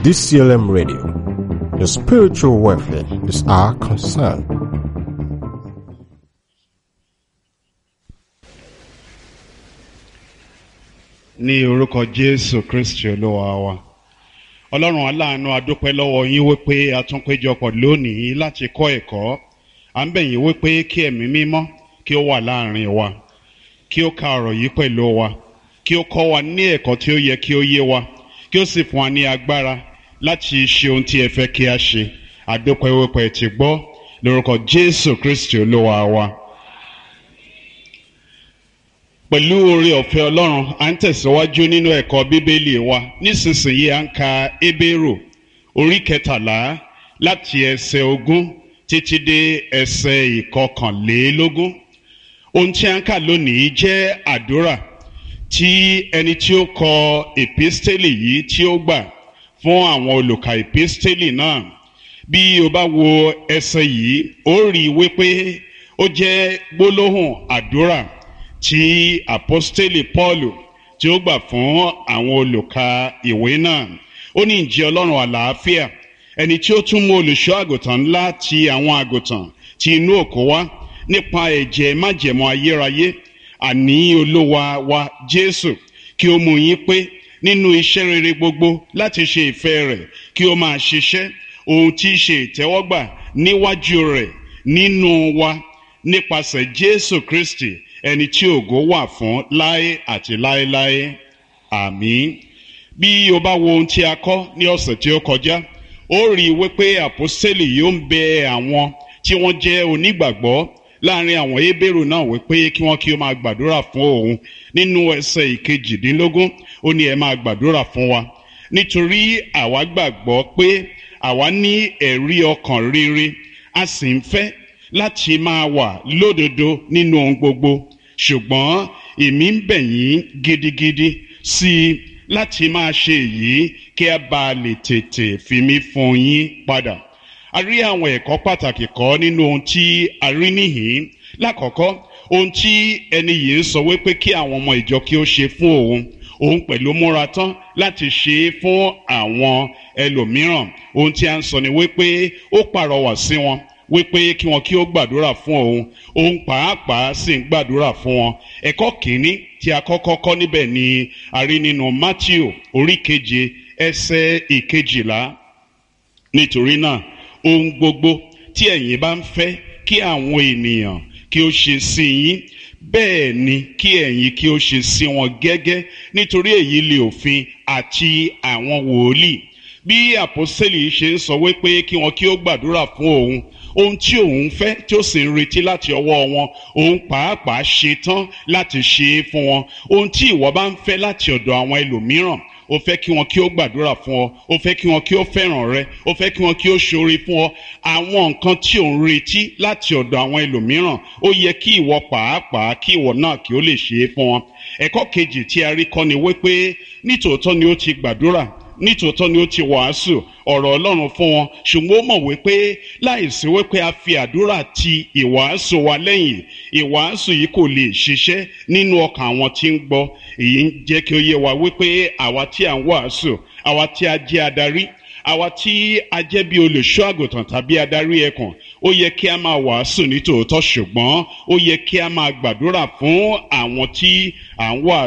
DCLM Radio. Your spiritual welfare is our concern. Ní orúkọ Jésù Kristi Olúwa wa. Ọlọ́run aláàánú a dúpẹ́ lọ́wọ́ yín wípé a tún péjọpọ̀ lónìí láti kọ́ ẹ̀kọ́. À ń bẹ̀ yín wípé kí ẹ̀mí mímọ́ kí ó wà láàrin wa, kí ó ka ọ̀rọ̀ yìí pẹ̀lú wa, kí ó kọ́ wa ní ẹ̀kọ́ tí ó yẹ kí ó yé wa, kí ó sì fún wa ní agbára láti ṣe ohun tí ẹ fẹ́ kí a ṣe. A dúpẹ́ wípé ẹ ti gbọ́ lórúkọ Jésù Kristi Olúwa wa. Pẹ̀lú oore ọ̀fẹ́ Ọlọ́run, à ń tẹ̀síwájú nínú ẹ̀kọ́ Bíbélì wa. Nísinsìnyí à ń ka Hébérù orí 13 láti ẹsẹ̀ 20 títí dé ẹsẹ̀ 21. Ohun tí à ń kà lónìí jẹ́ àdúrà tí ẹni tí ó kọ èpístélì yìí tí ó gbà fún àwọn olùkà èpístélì náà. Bí o bá wo ẹsẹ̀ yìí, ó rí wípé ó jẹ́ gbólóhùn àdúrà tí àpọ́stélì Pọ́ọ̀lù tí ó gbà fún àwọn olùkà ìwé náà. Ó ní, ǹjẹ́ Ọlọ́run àlàáfíà, ẹni tí ó tún mú olùṣọ́ àgùntàn ńlá ti àwọn àgùntàn ti inú òkú wá nípa ẹ̀jẹ̀ májẹ̀mú ayérayé, àní Olúwa wa Jésù, kí ó mú yín pé nínú iṣẹ́ rere gbogbo láti ṣe ìfẹ́ rẹ̀, kí ó máa ṣiṣẹ́ ohun tí í ṣe ìtẹ́wọ́gbà níwájú rẹ̀ nínú wa nípasẹ̀ Jésù Kristi, ẹni tí ògo wà fún láé àti láéláé. Àmín. Bí o bá wo ohun tí a kọ́ ní ọ̀sẹ̀ tí ó kọjá, ó rí i wípé àpọ́stélì yóò ń bẹ àwọn tí wọ́n jẹ́ onígbàgbọ́ láàrin àwọn Hébérù náà wípé kí wọ́n kí ó máa gbàdúrà fún òun. Nínú ẹsẹ̀ 18, ó ní ẹ máa gbàdúrà fún wa, nítorí àwa gbàgbọ́ pé àwa ní ẹ̀rí ọkàn rere, a sì ń fẹ́ láti máa wà lódodo nínú ohun gbogbo. Ṣùgbọ́n èmi ń bẹ̀ yín gidigidi sí i láti máa ṣe èyí kí a bá lè tètè fi mí fún yín padà. A rí àwọn ẹ̀kọ́ pàtàkì kọ́ nínú ohun tí a rí níhìn-ín. Lákọ̀ọ́kọ́, ohun tí ẹni yìí ń sọ wípé kí àwọn ọmọ ìjọ kí ó ṣe fún òun pẹ̀lú múra tán láti ṣe é fún àwọn ẹlòmíràn. Ohun tí a ń sọ ni wípé ó pàrọwà sí wọn wípé kí wọn kí ó gbàdúrà fún òun pàápàá sì ń gbàdúrà fún wọn. Ẹ̀kọ́ kìíní tí a kọ́kọ́ kọ́ níbẹ̀ ni a rí nínú Mátíù orí 7 ẹsẹ̀ 12. Nítorí náà, ohun gbogbo tí ẹ̀yin bá ń fẹ́ kí àwọn ènìyàn kí ó ṣe sí yín, bẹ́ẹ̀ ni kí ẹ̀yin kí ó ṣe sí wọn gẹ́gẹ́, nítorí èyí lé òfin àti àwọn wòlíì. Bí àpọ́stélì ṣe ń sọ wípé kí wọn kí ó gbàdúrà fún ohun tí òun fẹ́ tí ó sì ń retí láti ọwọ́ wọn, òun pàápàá ṣe tán láti ṣe é fún wọn. Ohun tí ìwọ bá ń fẹ́ láti ọ̀dọ̀ àwọn ẹlòmíràn, ó fẹ́ kí wọn kí ó gbàdúrà fún ọ, ó fẹ́ kí wọn kí ó fẹ́ràn rẹ, ó fẹ́ kí wọn kí ó ṣoore fún ọ. Àwọn nǹkan tí ò ń retí láti ọ̀dọ̀ àwọn ẹlòmíràn, ó yẹ kí ìwọ pàápàá kí ìwọ náà kí ó lè ṣe é fún wọn. Ẹ̀kọ́ kejì tí a rí kọ́ ni wípé nítòótọ́ ni ó ti gbàdúrà, nítòótọ́ ni ó ti wàásù ọ̀rọ̀ Ọlọ́run fún wọn, ṣùgbọ́n ó mọ̀ wípé láìsí wípé a fi àdúrà ti ìwàásù wa lẹ́yìn, ìwàásù yìí kò lè ṣiṣẹ́ nínú ọkàn àwọn tí ń gbọ́. Èyí ń jẹ́ kí ó yé wa wípé àwa tí à ń wàásù, àwa tí a jẹ́ adarí, àwa tí a jẹ́ bí olùṣọ́ àgùntàn tàbí adarí ẹkùn, ó yẹ kí a máa wàásù nítòótọ́, ṣùgbọ́n ó yẹ kí a máa gbàdúrà fún àwọn tí à ń wàásù